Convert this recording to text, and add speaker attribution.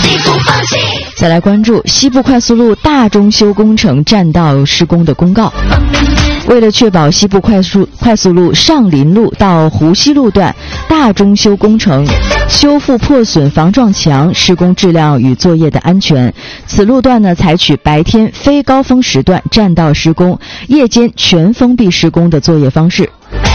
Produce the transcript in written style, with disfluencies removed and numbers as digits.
Speaker 1: 再来关注西部快速路大中修工程占道施工的公告。为了确保西部快速路上林路到湖西路段大中修工程修复破损防撞墙施工质量与作业的安全，此路段呢采取白天非高峰时段占道施工，夜间全封闭施工的作业方式。